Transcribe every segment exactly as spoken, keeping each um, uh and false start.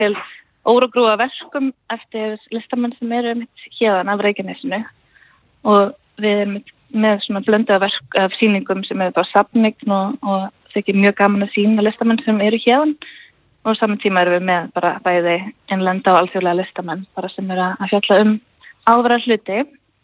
til óragrúa verkum eftir listamenn sem eru mitt hérðan af Reykjanesinu og við erum með svona blöndu af, verk, af sýningum sem eru bara safnign og, og þykir mjög gaman að sýna listamenn sem eru hérðan og saman tíma erum við með bara bæði innlenda og alþjóðlega listamenn bara sem eru að fjalla um áðra hluti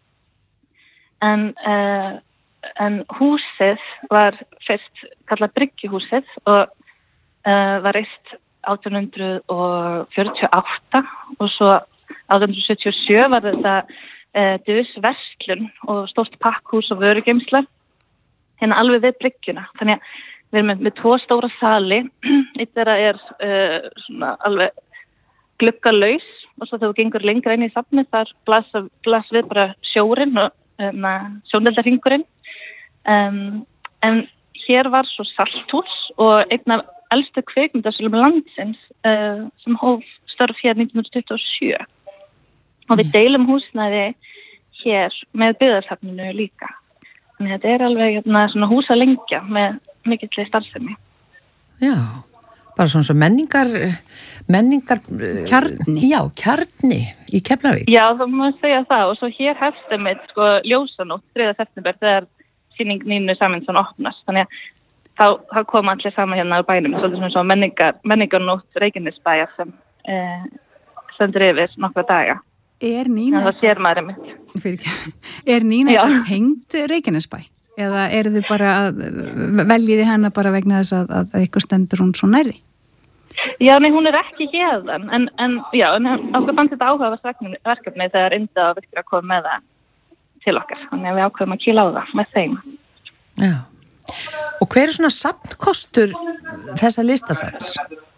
en, uh, en húsið var fyrst kallað Bryggjuhúsið og uh, var reist átján hundrað fjörutíu og átta og svo átján hundrað sjötíu og sjö var þetta uh, döðsverslun og stórt pakkhús og vörugeymsla hérna alveg við bryggjuna þannig að við erum með, með tvo stóra sali, eitt þeirra er uh, svona alveg gluggalaus og svo þegar þú gengur lengra inn í safnið þar blas, blas við bara sjórinn og um, sjóndeldarhringurinn. Um, en hér var svo salthús og einn af elstu kvikmyndasölum landsins uh, sem hóf störf hér nítján hundruð tuttugu og sjö og við deilum húsnæði hér með byggðarsafninu líka. Þannig að þetta er alveg hérna, svona húsa lengja með mikilli starfsemi. Já, bara svona svo menningar, menningar... Kjarni. Já, kjarni í Keflavík. Já, það má segja það og svo hér hefst einmitt sko ljósanótt þriðja september þegar sýning Nínu Sæmundsson opnast. Þannig að þá, þá koma allir saman hérna á bænum, svolítið svona menningar, menningarnótt Reykjanesbæjar sem eh, stendur yfir nokkra daga. Er Nína... Það sér maður einmitt. Er Nína eitthvað tengd Reykjanesbæ? Eða eru þið bara að veljiði hana bara vegna þess að, að eitthvað stendur hún svo nærri? Já, nei, hún er ekki hérðan, en, en já, en okkur fannst þetta áhugaverð verkefni þegar Inda og Viktor kom með það til okkar, þannig að við ákveðum að kýla á það með þeim. Já, og hver er svona safnkostur þessa listasafns?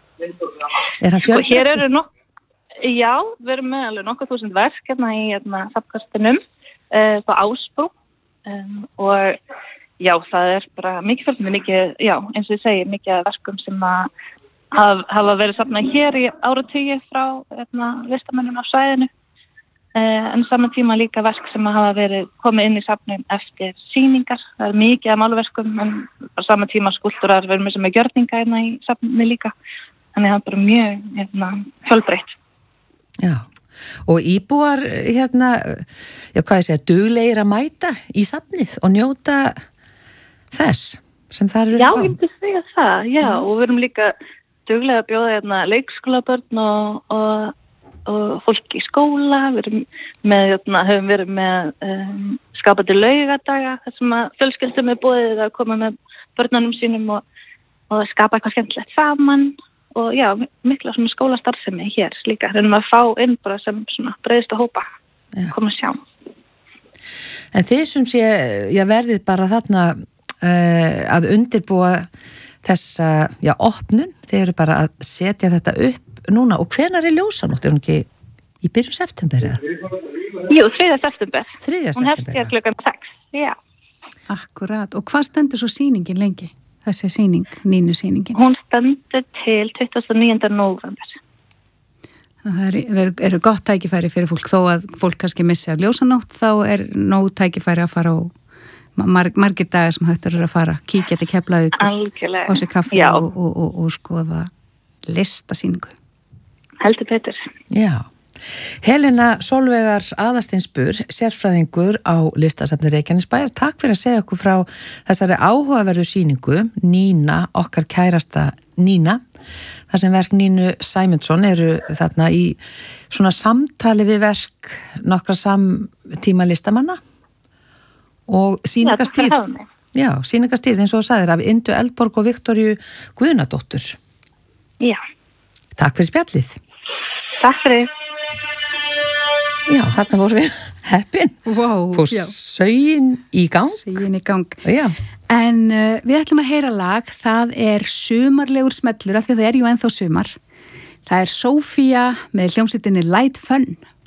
Er hann fjölbreyttur? Hér eru nokk, já, við erum með alveg nokkuð þúsund verk hérna í hérna, safnkostinum, uh, á Ásbrú. Um, og já, það er bara mikið fölgum við mikið, já, eins og ég segi mikið verkum sem að haf, hafa verið safnað hér í áratugi frá hérna, listamönnum á svæðinu uh, en saman tíma líka verk sem hafa verið komið inn í safnum eftir sýningar, það er mikið af málverkum en á saman tíma skúltúrar verðum við sem er gjörninga hérna í safninu líka þannig að það er bara mjög hérna, fjölbreytt. Já. Og íbúar hérna, já hvað ég segja, duglegir að mæta í safnið og njóta þess sem það eru á. Já, ég myndi segja það, já, mm. og við erum líka duglega að bjóða hérna leikskólabörn og, og, og fólk í skóla, við erum með, hérna, höfum verið með um, skapandi laugadaga, þar sem að fjölskyldum er búið að koma með börnunum sínum og, og skapa eitthvað skemmtilegt saman. Og já, mikla svona skólastarfsemi hér líka, reynum að fá inn bara sem svona breiðstu hópa, koma að sjá. En þið sem sé, já verðið bara þarna uh, að undirbúa þessa, já, opnun, þið eru bara að setja þetta upp núna og hvenær er ljósanótt, er hún ekki í byrjun september eða? Jú, þriðja september. Þriðja september. Hún hefst hér klukkan sex, já. Akkurat, og hvað stendur svo sýningin lengi? Þessi sýning, Nínu sýningin? Hún stendur til tuttugasta og níunda nóvember. Það eru, eru gott tækifæri fyrir fólk, þó að fólk kannski missi af ljósanótt, þá er nóg tækifæri að fara á marg, margir dagar sem hægt eru að fara, kíkja til Keflavíkur, fá sér kaffi og, og, og, og skoða listasýningu. Heldur betur. Já. Helena Sólveigar Aðarsteinsbur, sérfræðingur á listasafni Reykjanesbæjar, takk fyrir að segja okkur frá þessari áhugaverðu sýningu Nína, okkar kærasta Nína, þar sem verk Nínu Sæmundsson eru þarna í svona samtali við verk nokkra samtíma listamanna og sýningastýrð, já, sýningastýrð eins og þú sagðir af Indu Eldborg og Viktoríu Guðnadóttur. Já. Takk fyrir spjallið. Takk fyrir. Já, þarna vorum við heppin. Wow, fór sögin í gang. Sögin í gang. Já. En uh, við ætlum að heyra lag, það er sumarlegur smellur, af því að það er jú ennþá sumar. Það er Sofía með hljómsveitinni Light Fun.